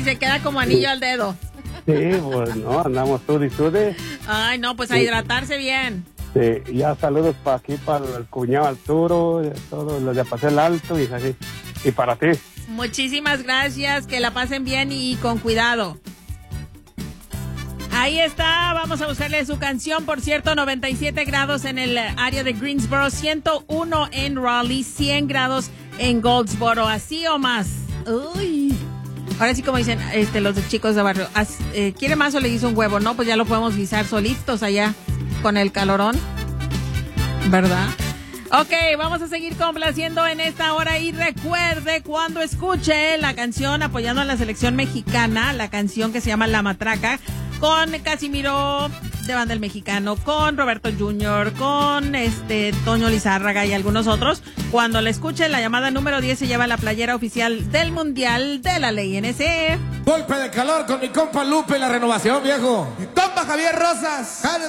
se queda como anillo al dedo. Sí, pues no, andamos sude. Ay, no, pues a hidratarse bien. Sí, ya saludos para aquí, para el cuñado Arturo, todos los de Paseo el Alto y así. Y para ti. Muchísimas gracias, que la pasen bien y con cuidado. Ahí está, vamos a buscarle su canción. Por cierto, 97 grados en el área de Greensboro, 101 en Raleigh, 100 grados en Goldsboro, así o más. Uy. Ahora sí, como dicen los chicos de barrio, ¿quiere más o le hizo un huevo? No, pues ya lo podemos guisar solitos allá con el calorón, ¿verdad? Ok, vamos a seguir complaciendo en esta hora y recuerde cuando escuche la canción apoyando a la selección mexicana, la canción que se llama La Matraca, con Casimiro de Banda El Mexicano, con Roberto Jr., con Toño Lizárraga y algunos otros. Cuando la escuche, la llamada número 10 se lleva la playera oficial del Mundial de la Ley NC. Golpe de calor con mi compa Lupe, la renovación, viejo. Mi compa Javier Rosas.